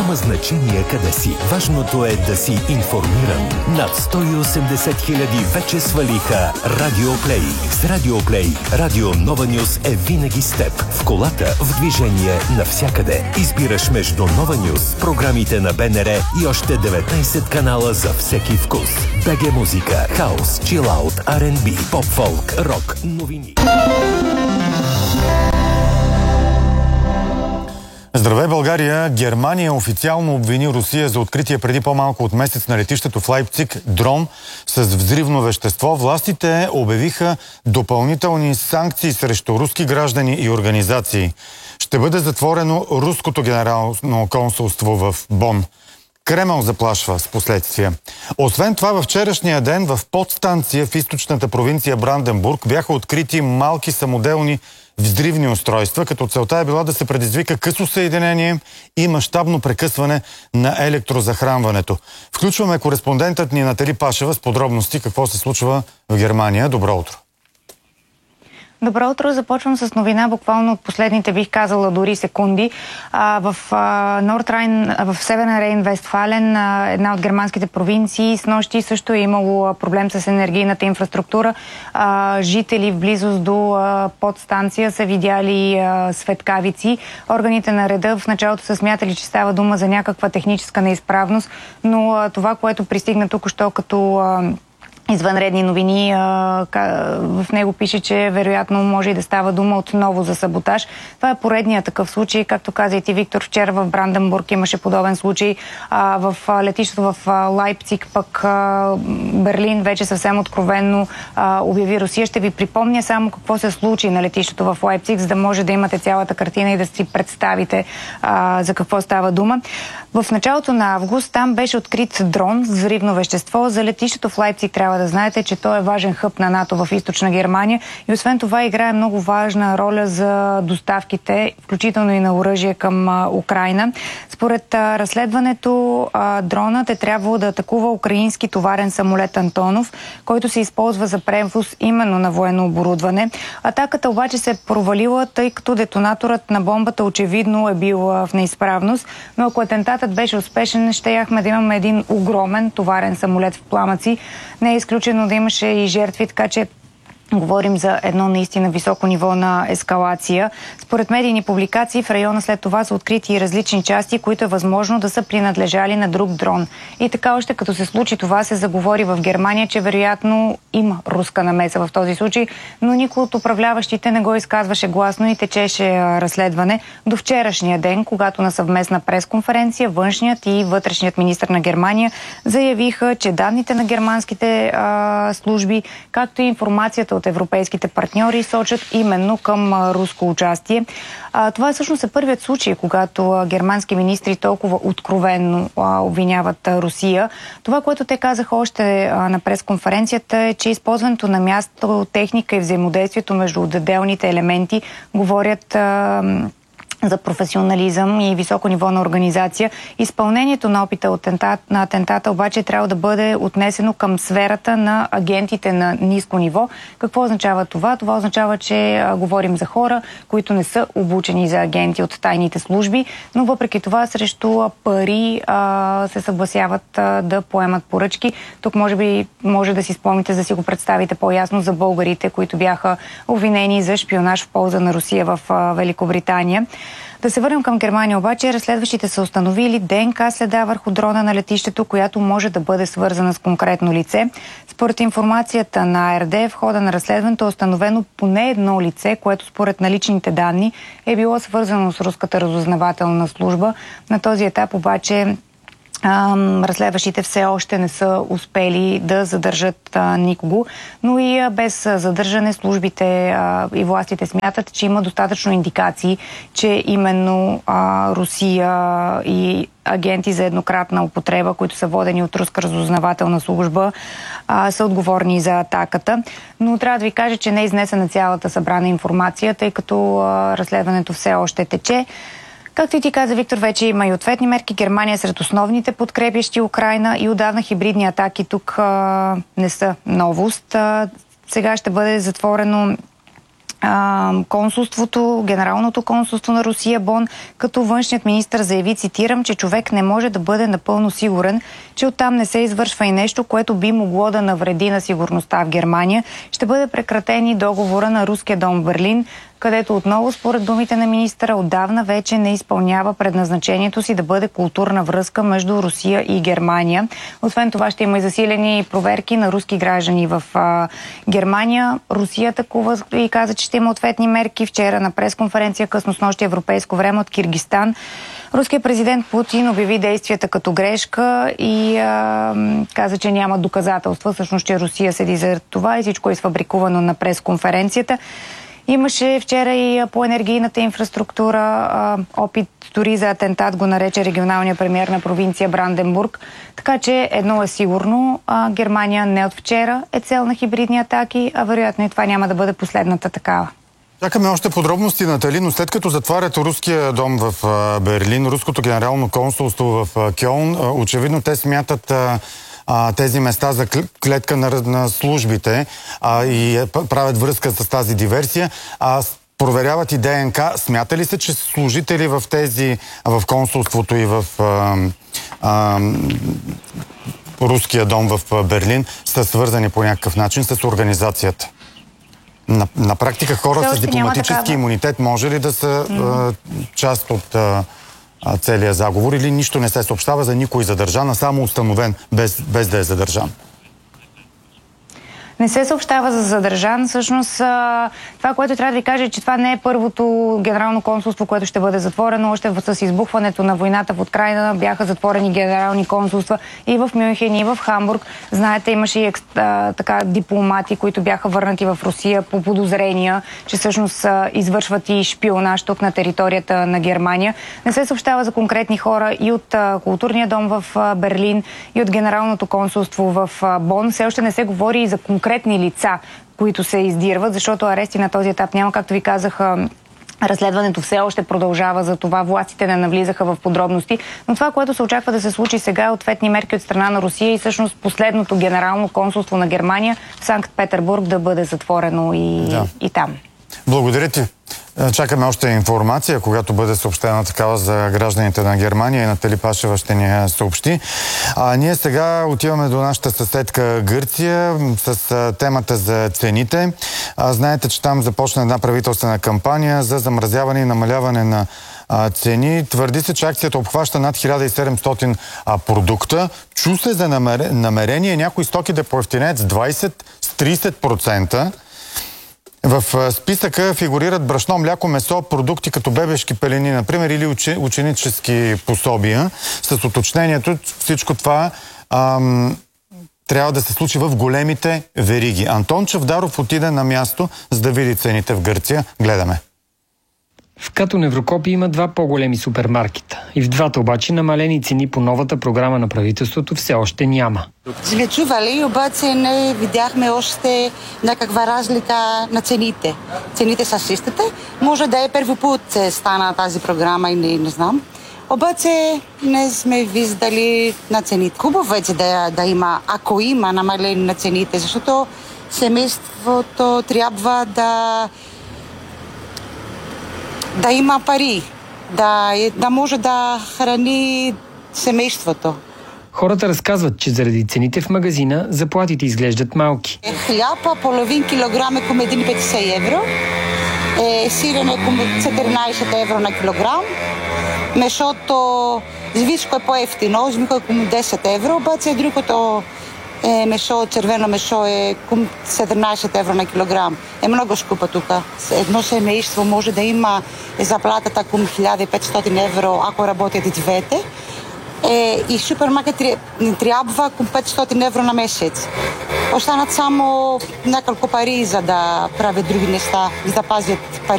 Няма значение къде си. Важното е да си информиран. Над 180 хиляди вече свалиха Радио Плей. С Радио Плей, Радио Нова Нюс е винаги с теб. В колата, в движение, навсякъде. Избираш между Нова Нюс, програмите на БНР и още 19 канала за всеки вкус. БГ музика, хаус, чилаут, R&B, поп-фолк, рок, новини. Здравей, България! Германия официално обвини Русия за откритие преди по-малко от месец на летището в Лайпциг дрон с взривно вещество. Властите обявиха допълнителни санкции срещу руски граждани и организации. Ще бъде затворено руското генерално консулство в Бон. Кремъл заплашва с последствия. Освен това, във вчерашния ден в подстанция в източната провинция Бранденбург бяха открити малки самоделни взривни устройства, като целта е била да се предизвика късо съединение и мащабно прекъсване на електрозахранването. Включваме кореспондентът ни Натали Пашева с подробности какво се случва в Германия. Добро утро! Добро утро. Започвам с новина, буквално от последните, бих казала, дори секунди. В Нордрайн, в Северен Рейн-Вестфален, една от германските провинции, с нощи също е имало проблем с енергийната инфраструктура. Жители в близост до подстанция са видяли светкавици. Органите на реда в началото са смятали, че става дума за някаква техническа неизправност, но това, което пристигна току-що като извънредни новини, в него пише, че вероятно може и да става дума отново за саботаж. Това е поредният такъв случай. Както каза и ти, Виктор, вчера в Бранденбург имаше подобен случай. В летището в Лайпциг, пък Берлин вече съвсем откровенно обяви Русия. Ще ви припомня само какво се случи на летището в Лайпциг, за да може да имате цялата картина и да си представите за какво става дума. В началото на август там беше открит дрон с взривно вещество. За летището в Лайпциг трябва да знаете, че той е важен хъб на НАТО в източна Германия и освен това играе много важна роля за доставките, включително и на оръжие към Украйна. Според разследването, дронът е трябвало да атакува украински товарен самолет Антонов, който се използва за превоз именно на военно оборудване. Атаката обаче се е провалила, тъй като детонаторът на бомбата очевидно е бил в неизправност, но ако атентатът беше успешен, щяхме да имаме един огромен товарен самолет в пламъци. Не е изключено да имаше и жертви, така че говорим за едно наистина високо ниво на ескалация. Според медийни публикации в района след това са открити и различни части, които е възможно да са принадлежали на друг дрон. И така още като се случи това, се заговори в Германия, че вероятно има руска намеса в този случай, но никой от управляващите не го изказваше гласно и течеше разследване до вчерашния ден, когато на съвместна пресконференция външният и вътрешният министър на Германия заявиха, че данните на германските служби, както и информацията от европейските партньори сочат именно към руско участие. Това всъщност е първият случай, когато германски министри толкова откровенно обвиняват Русия. Това, което те казаха още на пресконференцията е, че използването на място, техника и взаимодействието между отделните елементи говорят за професионализъм и високо ниво на организация. Изпълнението на опита на атентата обаче трябва да бъде отнесено към сферата на агентите на ниско ниво. Какво означава това? Това означава, че говорим за хора, които не са обучени за агенти от тайните служби, но въпреки това срещу пари се съгласяват да поемат поръчки. Тук може да си спомните, да си го представите по-ясно за българите, които бяха обвинени за шпионаж в полза на Русия в Великобритания. Да се върнем към Германия обаче, разследващите са установили ДНК следа върху дрона на летището, която може да бъде свързана с конкретно лице. Според информацията на АРД, в хода на разследването е установено поне едно лице, което според наличните данни е било свързано с руската разузнавателна служба. На този етап обаче разследващите все още не са успели да задържат никого, но и без задържане службите и властите смятат, че има достатъчно индикации, че именно Русия и агенти за еднократна употреба, които са водени от руска разузнавателна служба, са отговорни за атаката. Но трябва да ви кажа, че не е изнесена цялата събрана информация, тъй като разследването все още тече. Както и ти каза, Виктор, вече има и ответни мерки. Германия сред основните подкрепящи Украйна и отдавна хибридни атаки тук не са новост. Сега ще бъде затворено консулството, генералното консулство на Русия Бон, като външният министър заяви, цитирам, че човек не може да бъде напълно сигурен, че оттам не се извършва и нещо, което би могло да навреди на сигурността в Германия. Ще бъде прекратен и договора на Руския дом в Берлин, където отново, според думите на министъра, отдавна вече не изпълнява предназначението си да бъде културна връзка между Русия и Германия. Освен това ще има и засилени проверки на руски граждани в Германия. Русия атакува и каза, че ще има ответни мерки. Вчера на пресконференция късно снощи европейско време от Киргизстан руският президент Путин обяви действията като грешка и каза, че няма доказателства. Всъщност, че Русия седи за това и всичко е изфабрикувано на пресконференцията. Имаше вчера и по енергийната инфраструктура опит дори за атентат, го нарече регионалния премиер на провинция Бранденбург. Така че едно е сигурно, Германия не от вчера е цел на хибридни атаки, а вероятно и това няма да бъде последната такава. Чакаме още подробности, Натали, но след като затварят Руския дом в Берлин, Руското генерално консулство в Кьолн, очевидно те смятат тези места за клетка на службите и правят връзка с тази диверсия. Проверяват и ДНК. Смята ли се, че служители в консулството и в Руския дом в Берлин са свързани по някакъв начин с организацията? На практика хора с дипломатически имунитет може ли да са част от целия заговор или нищо не се съобщава за никой задържан, а само установен без да е задържан? Не се съобщава за задържан. Всъщност, това, което трябва да ви кажа, е, че това не е първото генерално консулство, което ще бъде затворено. Още с избухването на войната в Украйна бяха затворени генерални консулства и в Мюнхен, и в Хамбург. Знаете, имаше и дипломати, които бяха върнати в Русия по подозрения, че всъщност извършват и шпионаж тук на територията на Германия. Не се съобщава за конкретни хора и от културния дом в Берлин, и от генералното консулство в Бон. Все още не се говори и за конкретни лица, които се издирват, защото арести на този етап няма. Както ви казах, разследването все още продължава, за това властите не навлизаха в подробности. Но това, което се очаква да се случи сега, е ответни мерки от страна на Русия и всъщност последното генерално консулство на Германия в Санкт-Петербург да бъде затворено и там. Благодаря ти. Чакаме още информация, когато бъде съобщена такава за гражданите на Германия, и Натали Пашева ще ни съобщи. Ние сега отиваме до нашата съседка Гърция с темата за цените. Знаете, че там започна една правителствена кампания за замразяване и намаляване на цени. Твърди се, че акцията обхваща над 1700 продукта. Чу се за намерение някои стоки да поевтинеят с 20-30%. В списъка фигурират брашно, мляко, месо, продукти като бебешки пелени, например, или ученически пособия, с уточнението всичко това трябва да се случи в големите вериги. Антон Чавдаров отиде на място, за да види цените в Гърция. Гледаме. В Катон Еврокопи има два по-големи супермаркета. И в двата обаче намалени цени по новата програма на правителството все още няма. Сме чували, обаче не видяхме още някаква разлика на цените. Цените са същите. Може да е първи път стана тази програма и не знам. Обаче не сме виждали на цените. Хубаво вече да има, ако има намаление на цените, защото семейството трябва да има пари, да може да храни семейството. Хората разказват, че заради цените в магазина заплатите изглеждат малки. Хляба, половин килограм е към 1,50 евро. Сирене е към 14 евро на килограм. Месото, звичко е по-ефтино, звичко е към 10 евро, обаче другото месо, червено месо е към 17 евро на килограм. Е много скъпо тук. Едно семейство може да има заплатата към 1500 евро, ако работят и двете. И супермаркет трябва към 500 евро на месец. Останат само няколко пари, за да правят други неща, за да пазят пари.